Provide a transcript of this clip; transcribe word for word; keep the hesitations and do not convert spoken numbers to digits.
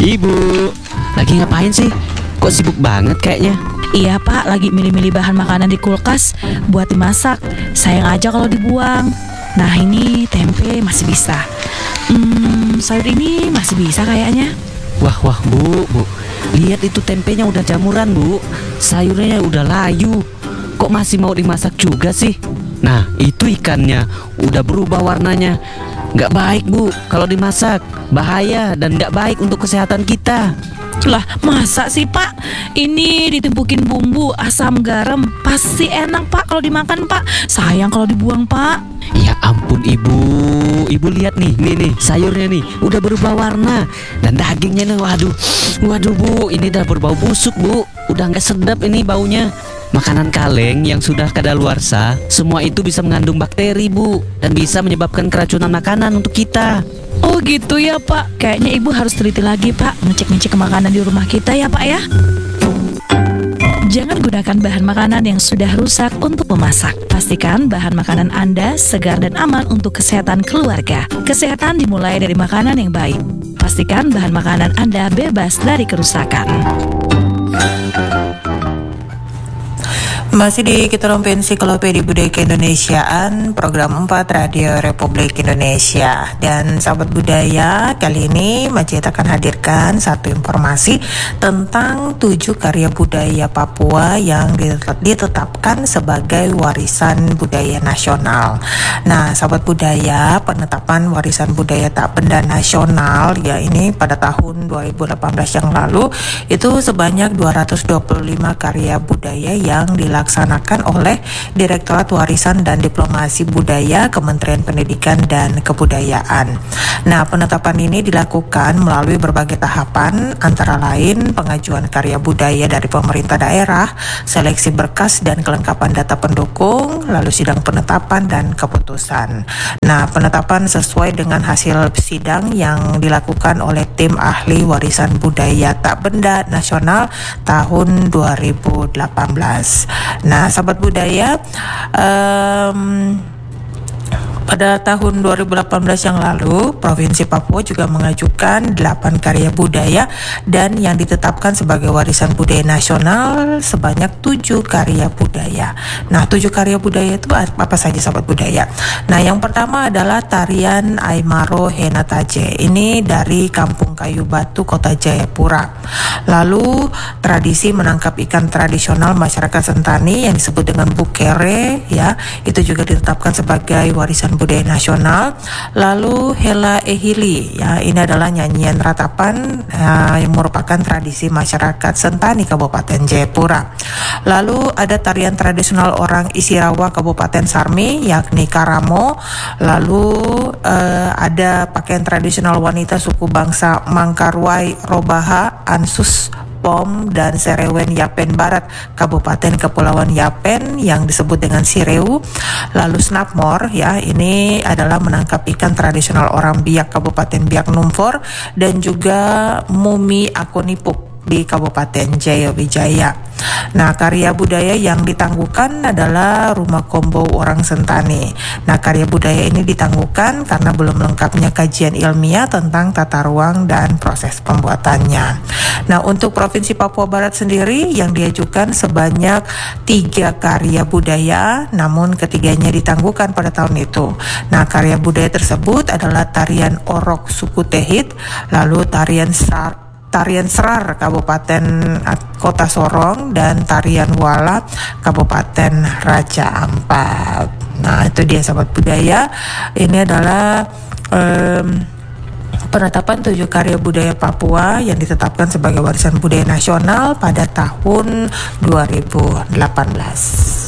Ibu, lagi ngapain sih? Kok sibuk banget kayaknya? Iya pak, lagi milih-milih bahan makanan di kulkas buat dimasak. Sayang aja kalau dibuang. Nah ini tempe masih bisa. Hmm, sayur ini masih bisa kayaknya. Wah wah bu, bu, lihat itu tempenya udah jamuran bu, sayurnya udah layu. Kok masih mau dimasak juga sih? Nah itu ikannya udah berubah warnanya. Nggak baik bu, kalau dimasak bahaya dan nggak baik untuk kesehatan kita. Lah masa sih pak? Ini ditumpukin bumbu, asam, garam. Pasti enak pak kalau dimakan pak. Sayang kalau dibuang pak. Ya ampun ibu, ibu lihat nih, nih nih sayurnya nih udah berubah warna dan dagingnya nih, waduh, waduh bu, ini udah berbau busuk bu, udah nggak sedap ini baunya. Makanan kaleng yang sudah kadaluarsa, semua itu bisa mengandung bakteri bu, dan bisa menyebabkan keracunan makanan untuk kita. Oh gitu ya pak. Kayaknya ibu harus teliti lagi pak, ngecek-ngecek makanan di rumah kita ya pak ya. Jangan gunakan bahan makanan yang sudah rusak untuk memasak. Pastikan bahan makanan Anda segar dan aman untuk kesehatan keluarga. Kesehatan dimulai dari makanan yang baik. Pastikan bahan makanan Anda bebas dari kerusakan. Masih di Kita Rompi Ensiklopedia Budaya Keindonesiaan, program empat Radio Republik Indonesia. Dan sahabat budaya, kali ini Majid akan hadirkan satu informasi tentang tujuh karya budaya Papua yang ditetapkan sebagai warisan budaya nasional. Nah, sahabat budaya, penetapan warisan budaya tak benda nasional ya ini pada tahun dua ribu delapan belas yang lalu itu sebanyak dua ratus dua puluh lima karya budaya yang dilakukan dilaksanakan oleh Direktorat Warisan dan Diplomasi Budaya Kementerian Pendidikan dan Kebudayaan. Nah, penetapan ini dilakukan melalui berbagai tahapan, antara lain pengajuan karya budaya dari pemerintah daerah, seleksi berkas dan kelengkapan data pendukung, lalu sidang penetapan dan keputusan. Nah, penetapan sesuai dengan hasil sidang yang dilakukan oleh tim ahli warisan budaya tak benda nasional tahun dua ribu delapan belas. Nah, sahabat budaya, um, pada tahun dua ribu delapan belas yang lalu, Provinsi Papua juga mengajukan delapan karya budaya dan yang ditetapkan sebagai warisan budaya nasional sebanyak tujuh karya budaya. Nah, tujuh karya budaya itu apa saja sahabat budaya? Nah, yang pertama adalah tarian Aymaro Henataje. Ini dari Kampung Kayu Batu, Kota Jayapura. Lalu, tradisi menangkap ikan tradisional masyarakat Sentani yang disebut dengan bukere, ya, itu juga ditetapkan sebagai warisan budaya nasional. Lalu Hela Ehili, ya, ini adalah nyanyian ratapan uh, yang merupakan tradisi masyarakat Sentani Kabupaten Jayapura. Lalu ada tarian tradisional orang Isirawa Kabupaten Sarmi yakni Karamo. Lalu uh, ada pakaian tradisional wanita suku bangsa Mangkarwai Robaha Ansus Pom dan Serewen Yapen Barat Kabupaten Kepulauan Yapen yang disebut dengan Sireu. Lalu Snapmore, ya, ini adalah menangkap ikan tradisional orang Biak Kabupaten Biak Numfor, dan juga Mumi Akonipuk di Kabupaten Jayawijaya. Nah, karya budaya yang ditangguhkan adalah Rumah Kombo Orang Sentani. Nah, karya budaya ini ditangguhkan karena belum lengkapnya kajian ilmiah tentang tata ruang dan proses pembuatannya. Nah, untuk Provinsi Papua Barat sendiri yang diajukan sebanyak tiga karya budaya, namun ketiganya ditangguhkan pada tahun itu. Nah, karya budaya tersebut adalah tarian Orok Suku Tehit, lalu tarian Sar Tarian Serar Kabupaten Kota Sorong, dan Tarian Wala Kabupaten Raja Ampat. Nah, itu dia sahabat budaya. Ini adalah um, penetapan tujuh karya budaya Papua yang ditetapkan sebagai warisan budaya nasional pada tahun dua ribu delapan belas.